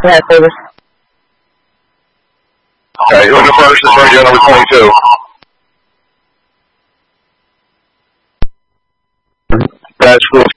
Yeah, service. Okay, who in the first is radio number 22? That's School